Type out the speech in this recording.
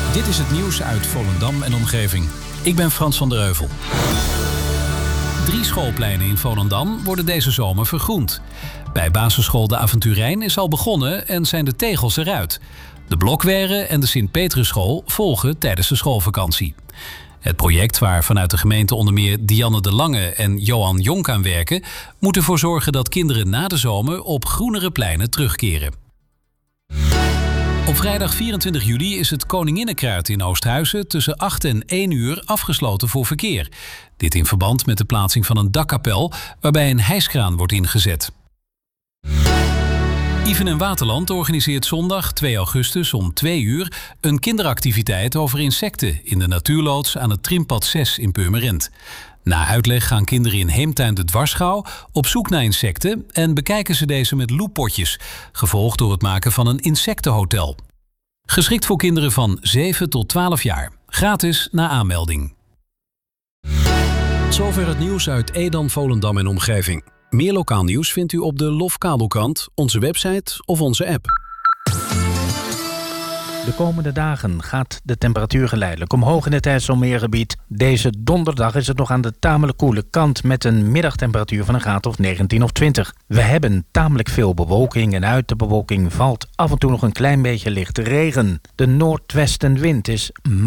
Dit is het nieuws uit Volendam en omgeving. Ik ben Frans van der Heuvel. 3 schoolpleinen in Volendam worden deze zomer vergroend. Bij basisschool De Avonturijn is al begonnen en zijn de tegels eruit. De Blokweren en de Sint-Petrusschool volgen tijdens de schoolvakantie. Het project, waar vanuit de gemeente onder meer Dianne de Lange en Johan Jonk aan werken, moet ervoor zorgen dat kinderen na de zomer op groenere pleinen terugkeren. Op vrijdag 24 juli is het Koninginnenkruid in Oosthuizen tussen 8 en 1 uur afgesloten voor verkeer. Dit in verband met de plaatsing van een dakkapel waarbij een hijskraan wordt ingezet. Iven en Waterland organiseert zondag 2 augustus om 2 uur een kinderactiviteit over insecten in de natuurloods aan het Trimpad 6 in Purmerend. Na uitleg gaan kinderen in Heemtuin de Dwarsschouw op zoek naar insecten en bekijken ze deze met loeppotjes, gevolgd door het maken van een insectenhotel. Geschikt voor kinderen van 7 tot 12 jaar. Gratis na aanmelding. Zover het nieuws uit Edam, Volendam en omgeving. Meer lokaal nieuws vindt u op de Lofkabelkrant, onze website of onze app. De komende dagen gaat de temperatuur geleidelijk omhoog in het IJsselmeergebied. Deze donderdag is het nog aan de tamelijk koele kant met een middagtemperatuur van een graad of 19 of 20. We hebben tamelijk veel bewolking en uit de bewolking valt af en toe nog een klein beetje lichte regen. De noordwestenwind is